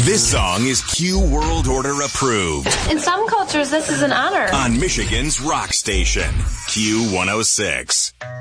This song is Q World Order approved. In some cultures, this is an honor. On Michigan's rock station, Q106.